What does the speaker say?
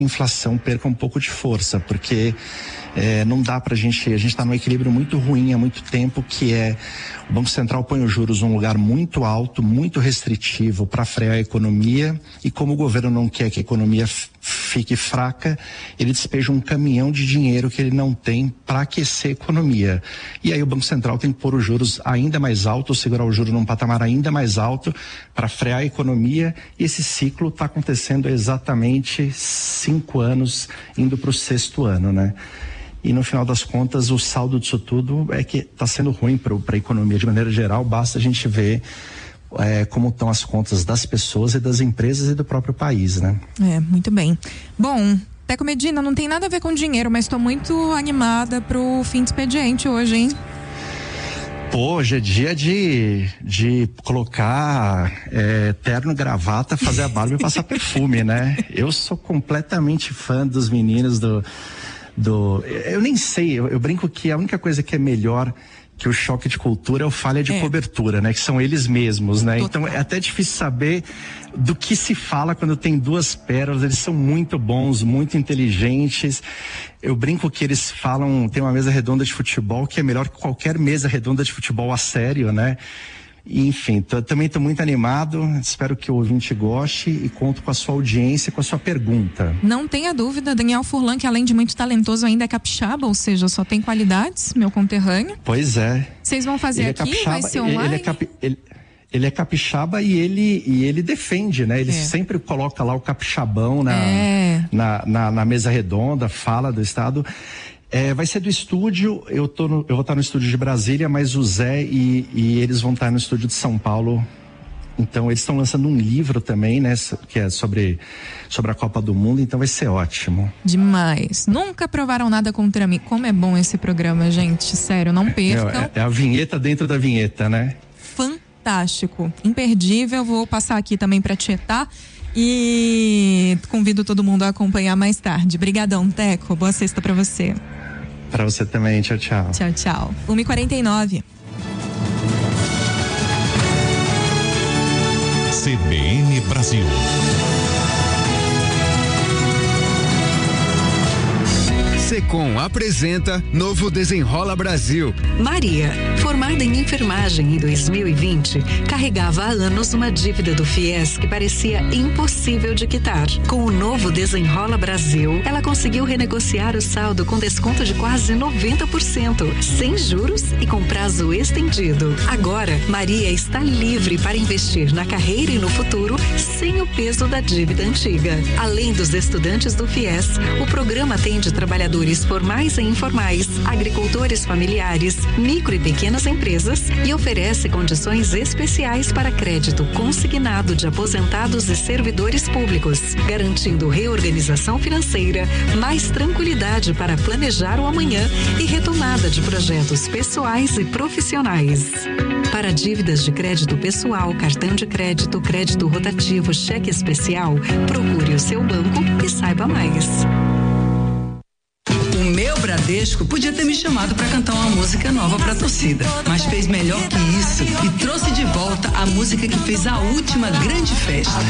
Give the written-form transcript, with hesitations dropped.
inflação perca um pouco de força, porque não dá pra gente, a gente está num equilíbrio muito ruim há muito tempo, que o Banco Central põe os juros num lugar muito alto, muito restritivo para frear a economia, e como o governo não quer que a economia fique fraca, ele despeja um caminhão de dinheiro que ele não tem para aquecer a economia. E aí o Banco Central tem que pôr os juros ainda mais altos, segurar o juro num patamar ainda mais alto para frear a economia, e esse ciclo está acontecendo há exatamente 5 anos, indo para o 6º ano, né? E no final das contas, o saldo disso tudo é que está sendo ruim para a economia de maneira geral. Basta a gente ver como estão as contas das pessoas e das empresas e do próprio país, né? Muito bem. Bom, Teco Medina, não tem nada a ver com dinheiro, mas estou muito animada pro fim de expediente hoje, hein? Pô, hoje é dia de colocar terno, gravata, fazer a barba e passar perfume, né? Eu sou completamente fã dos meninos eu nem sei, eu brinco que a única coisa que é melhor que o choque de cultura é o falha de cobertura, né? Que são eles mesmos, né? Então é até difícil saber do que se fala quando tem duas pérolas. Eles são muito bons, muito inteligentes. Eu brinco que eles falam, tem uma mesa redonda de futebol que é melhor que qualquer mesa redonda de futebol a sério, né? Enfim, também estou muito animado, espero que o ouvinte goste e conto com a sua audiência, com a sua pergunta. Não tenha dúvida, Daniel Furlan, que além de muito talentoso ainda é capixaba, ou seja, só tem qualidades, meu conterrâneo. Pois é. Vocês vão fazer aqui? Capixaba, vai ser online? Ele é capixaba e ele defende, né? Ele sempre coloca lá o capixabão na mesa redonda, fala do estado. Vai ser do estúdio, eu vou estar no estúdio de Brasília, mas o Zé e eles vão estar no estúdio de São Paulo. Então eles estão lançando um livro também, né? Que é sobre a Copa do Mundo, então vai ser ótimo. Demais. Nunca provaram nada contra mim. Como é bom esse programa, gente. Sério, não percam. É a vinheta dentro da vinheta, né? Fantástico. Imperdível. Vou passar aqui também para tietar. E convido todo mundo a acompanhar mais tarde. Brigadão, Teco. Boa sexta pra você. Pra você também. Tchau, tchau. Tchau, tchau. 1h49. CBN Brasil. Secom apresenta Novo Desenrola Brasil. Maria, formada em enfermagem em 2020, carregava há anos uma dívida do FIES que parecia impossível de quitar. Com o Novo Desenrola Brasil, ela conseguiu renegociar o saldo com desconto de quase 90%, sem juros e com prazo estendido. Agora, Maria está livre para investir na carreira e no futuro sem o peso da dívida antiga. Além dos estudantes do FIES, o programa atende trabalhadores formais e informais, agricultores familiares, micro e pequenas empresas e oferece condições especiais para crédito consignado de aposentados e servidores públicos, garantindo reorganização financeira, mais tranquilidade para planejar o amanhã e retomada de projetos pessoais e profissionais. Para dívidas de crédito pessoal, cartão de crédito, crédito rotativo, cheque especial, procure o seu banco e saiba mais. O meu Bradesco podia ter me chamado para cantar uma música nova para a torcida, mas fez melhor que isso e trouxe de volta a música que fez a última grande festa.